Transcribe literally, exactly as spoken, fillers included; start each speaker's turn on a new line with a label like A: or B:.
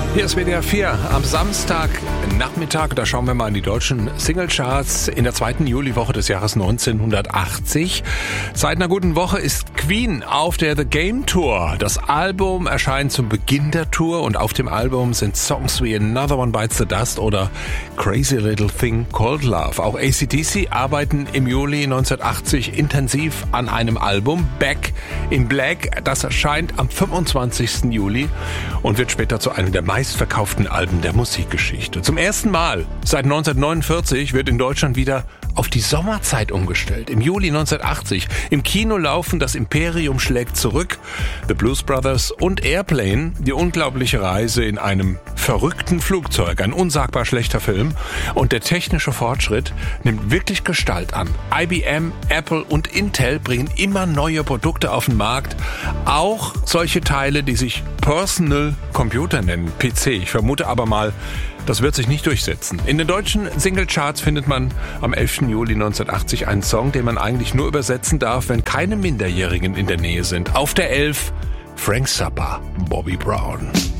A: Hier ist W D R vier am Samstagnachmittag. Da schauen wir mal in die deutschen Singlecharts in der zweiten Juliwoche des Jahres neunzehnhundertachtzig. Seit einer guten Woche ist Queen auf der The Game Tour. Das Album erscheint zum Beginn der Tour und auf dem Album sind Songs wie Another One Bites the Dust oder Crazy Little Thing Called Love. Auch A C D C arbeiten im Juli neunzehnhundertachtzig intensiv an einem Album. Back in Black, das erscheint am fünfundzwanzigsten Juli und wird später zu einem der meistverkauften Alben der Musikgeschichte. Zum ersten Mal seit neunzehnhundertneunundvierzig wird in Deutschland wieder auf die Sommerzeit umgestellt. Im Juli neunzehnhundertachtzig im Kino laufen Das Imperium schlägt zurück, The Blues Brothers und Airplane, die unglaubliche Reise in einem verrückten Flugzeug. Ein unsagbar schlechter Film. Und der technische Fortschritt nimmt wirklich Gestalt an. I B M, Apple und Intel bringen immer neue Produkte auf den Markt. Auch solche Teile, die sich Personal Computer nennen, P C. Ich vermute aber mal, das wird sich nicht durchsetzen. In den deutschen Singlecharts findet man am elften Juli neunzehnhundertachtzig einen Song, den man eigentlich nur übersetzen darf, wenn keine Minderjährigen in der Nähe sind. Auf der elf Frank Zappa, Bobby Brown.